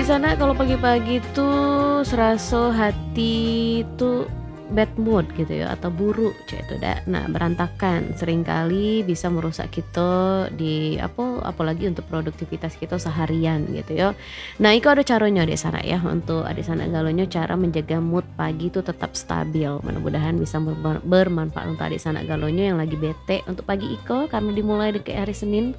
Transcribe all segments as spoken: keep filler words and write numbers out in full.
Adik sana kalau pagi-pagi tuh serasa hati tuh bad mood gitu ya atau buruk cek itu dah. Nah, berantakan seringkali bisa merusak kita di apa apalagi untuk produktivitas kita seharian gitu ya. Nah, itu ada caranya adik sana ya untuk adik sana galonyo cara menjaga mood pagi itu tetap stabil. Mudah-mudahan bisa ber- bermanfaat untuk adik sana galonyo yang lagi bete untuk pagi iko karena dimulai dari hari Senin.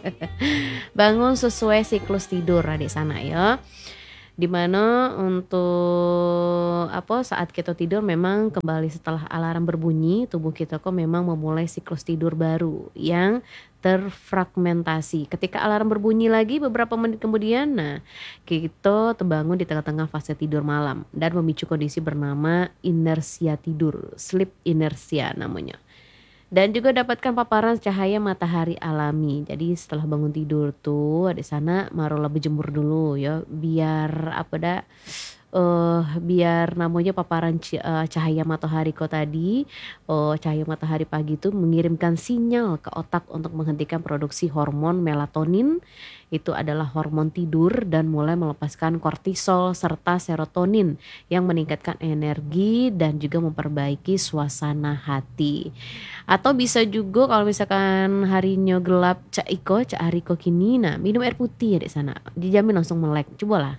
Bangun sesuai siklus tidur adik sana ya. Dimana untuk apa saat kita tidur memang kembali setelah alarm berbunyi tubuh kita kok memang memulai siklus tidur baru yang terfragmentasi. Ketika alarm berbunyi lagi beberapa menit kemudian, nah kita terbangun di tengah-tengah fase tidur malam dan memicu kondisi bernama inersia tidur, sleep inersia namanya. Dan juga dapatkan paparan cahaya matahari alami. Jadi setelah bangun tidur tuh di sana marulah berjemur dulu ya biar apa dah eh biar namanya paparan ci- eh, cahaya matahari kau tadi, oh cahaya matahari pagi itu mengirimkan sinyal ke otak untuk menghentikan produksi hormon melatonin. Itu adalah hormon tidur dan mulai melepaskan kortisol serta serotonin yang meningkatkan energi dan juga memperbaiki suasana hati. Atau bisa juga kalau misalkan harinya gelap cak iko, cak hariko kini, nah minum air putih ya di sana. Dijamin langsung melek. Coba lah.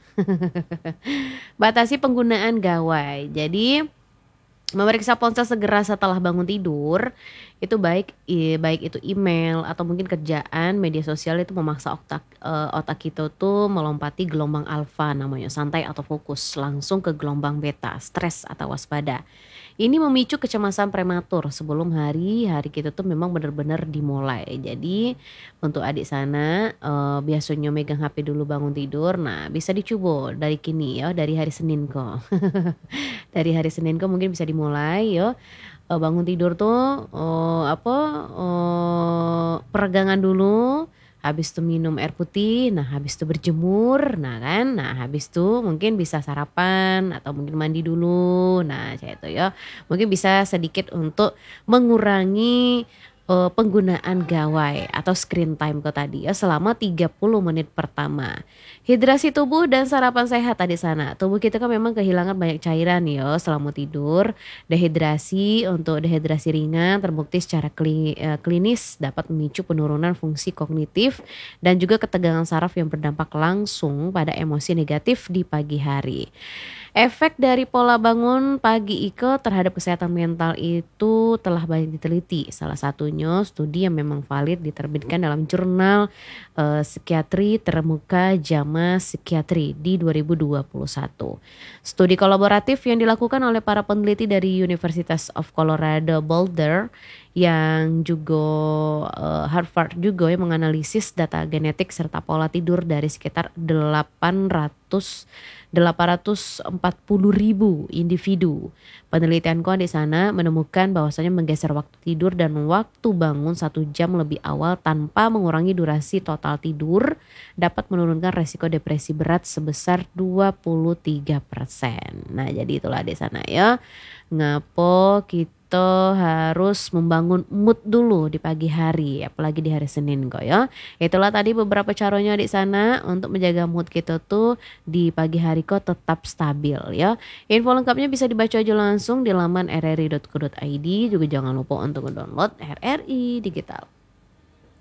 Batasi penggunaan gawai. Jadi memeriksa ponsel segera setelah bangun tidur itu baik i- baik itu email atau mungkin kerjaan media sosial itu memaksa otak eh, otak kita tuh melompati gelombang alfa namanya santai atau fokus langsung ke gelombang beta stres atau waspada. Ini memicu kecemasan prematur sebelum hari hari kita tuh memang benar-benar dimulai. Jadi untuk adik sana eh, biasanya megang H P dulu bangun tidur. Nah, bisa dicoba dari kini ya, dari hari Senin kok. Dari hari Senin kok mungkin bisa dimulai ya. Eh, bangun tidur tuh eh, apa eh, peregangan dulu. Habis itu minum air putih, nah habis itu berjemur, nah kan, nah habis itu mungkin bisa sarapan atau mungkin mandi dulu, nah kayak itu ya. Mungkin bisa sedikit untuk mengurangi eh, penggunaan gawai atau screen time kok tadi ya selama tiga puluh menit pertama. Hidrasi tubuh dan sarapan sehat tadi sana. Tubuh kita kan memang kehilangan banyak cairan ya selama tidur. Dehidrasi untuk dehidrasi ringan terbukti secara kli- eh, klinis dapat memicu penurunan fungsi kognitif dan juga ketegangan saraf yang berdampak langsung pada emosi negatif di pagi hari. Efek dari pola bangun pagi Ike terhadap kesehatan mental itu telah banyak diteliti. Salah satunya studi yang memang valid diterbitkan dalam jurnal eh, psikiatri termuka JAMA Psikiatri di dua ribu dua puluh satu. Studi kolaboratif yang dilakukan oleh para peneliti dari University of Colorado Boulder yang juga eh, Harvard juga yang menganalisis data genetik serta pola tidur dari sekitar delapan ratus delapan ratus empat puluh ribu individu. Penelitianku di sana menemukan bahwasanya menggeser waktu tidur dan waktu bangun satu jam lebih awal tanpa mengurangi durasi total tidur dapat menurunkan resiko depresi berat sebesar dua puluh tiga persen. Nah, jadi itulah di sana ya. Ngapo kita harus membangun mood dulu di pagi hari, apalagi di hari Senin kok ya. Itulah tadi beberapa caranya di sana untuk menjaga mood kita tuh di pagi hari kok tetap stabil ya. Info lengkapnya bisa dibaca aja langsung di laman r r i dot co dot i d. Juga jangan lupa untuk download R R I Digital.